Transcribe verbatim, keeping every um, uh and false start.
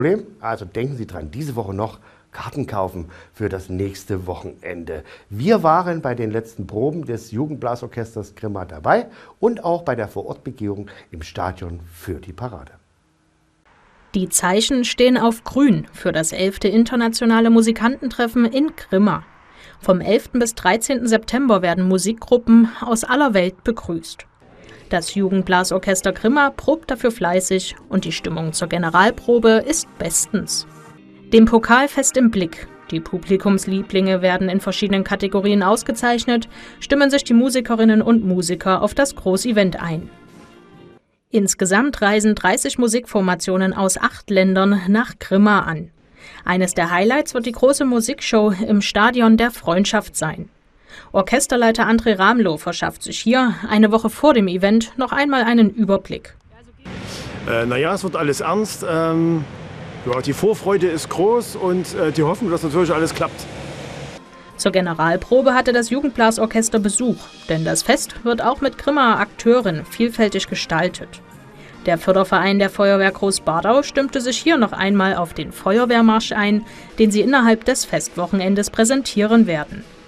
Also denken Sie dran, diese Woche noch Karten kaufen für das nächste Wochenende. Wir waren bei den letzten Proben des Jugendblasorchesters Grimma dabei und auch bei der Vorortbegehung im Stadion für die Parade. Die Zeichen stehen auf grün für das elfte internationale Musikantentreffen in Grimma. Vom elften bis dreizehnten September werden Musikgruppen aus aller Welt begrüßt. Das Jugendblasorchester Grimma probt dafür fleißig und die Stimmung zur Generalprobe ist bestens. Dem Pokal fest im Blick. Die Publikumslieblinge werden in verschiedenen Kategorien ausgezeichnet, stimmen sich die Musikerinnen und Musiker auf das Großevent ein. Insgesamt reisen dreißig Musikformationen aus acht Ländern nach Grimma an. Eines der Highlights wird die große Musikshow im Stadion der Freundschaft sein. Orchesterleiter André Ramlow verschafft sich hier eine Woche vor dem Event noch einmal einen Überblick. Äh, naja, es wird alles ernst. Ähm, ja, die Vorfreude ist groß und äh, die Hoffnung, dass natürlich alles klappt. Zur Generalprobe hatte das Jugendblasorchester Besuch, denn das Fest wird auch mit Grimmaer Akteuren vielfältig gestaltet. Der Förderverein der Feuerwehr Großbardau stimmte sich hier noch einmal auf den Feuerwehrmarsch ein, den sie innerhalb des Festwochenendes präsentieren werden.